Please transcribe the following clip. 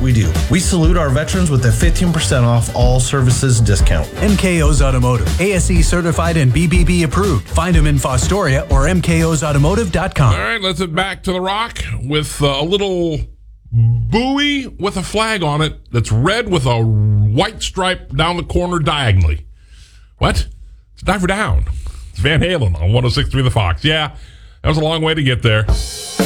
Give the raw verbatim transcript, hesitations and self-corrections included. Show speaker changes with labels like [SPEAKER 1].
[SPEAKER 1] we do. We salute our veterans with a fifteen percent off all services discount.
[SPEAKER 2] M K O's Automotive, A S E certified and B B B approved. Find them in Fostoria or m k os automotive dot com.
[SPEAKER 3] All right, let's head back to the Rock with uh, a little buoy with a flag on it that's red with a white stripe down the corner diagonally. What? It's Diver Down. It's Van Halen on one oh six point three The Fox. Yeah, that was a long way to get there.